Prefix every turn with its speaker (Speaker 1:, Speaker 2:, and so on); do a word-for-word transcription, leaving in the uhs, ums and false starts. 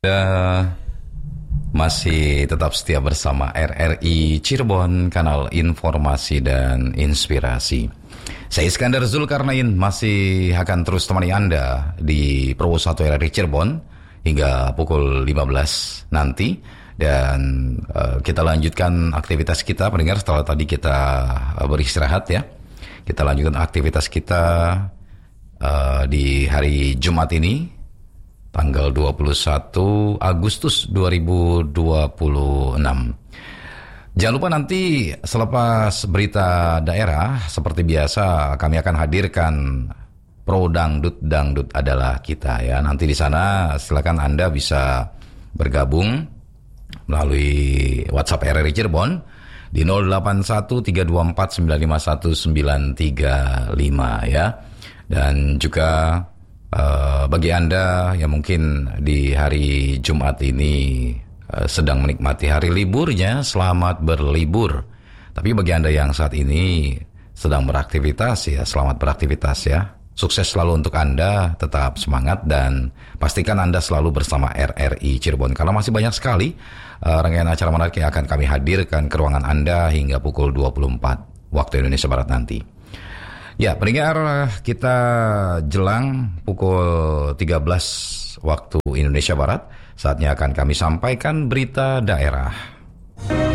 Speaker 1: Uh, masih tetap setia bersama R R I Cirebon, kanal informasi dan inspirasi. Saya Iskandar Zulkarnain masih akan terus temani Anda di Pro satu R R I Cirebon hingga pukul lima belas nanti. Dan uh, kita lanjutkan aktivitas kita, pendengar, setelah tadi kita uh, beristirahat ya. Kita lanjutkan aktivitas kita uh, di hari Jumat ini, tanggal dua puluh satu Agustus dua ribu dua puluh enam. Jangan lupa nanti selepas berita daerah, seperti biasa kami akan hadirkan Pro Dangdut, Dangdut adalah kita ya. Nanti di sana silakan Anda bisa bergabung melalui WhatsApp R R I Cirebon di nol delapan satu tiga dua empat sembilan lima satu sembilan tiga lima ya. Dan juga Uh, bagi Anda yang mungkin di hari Jumat ini uh, sedang menikmati hari liburnya, selamat berlibur. Tapi bagi Anda yang saat ini sedang beraktivitas ya, selamat beraktivitas ya. Sukses selalu untuk Anda, tetap semangat dan pastikan Anda selalu bersama R R I Cirebon. Karena masih banyak sekali uh, rangkaian acara menarik yang akan kami hadirkan ke ruangan Anda hingga pukul dua puluh empat waktu Indonesia Barat nanti. Ya, pendengar, kita jelang pukul tiga belas waktu Indonesia Barat. Saatnya akan kami sampaikan berita daerah.